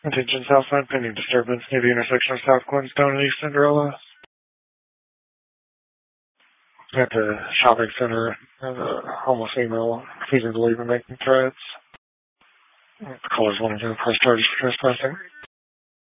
Attention Southside, pending disturbance near the intersection of South Glenstone and East Cinderella. At the shopping center, a homeless female refusing to leave and making threats. The caller's wanting to press charges for trespassing.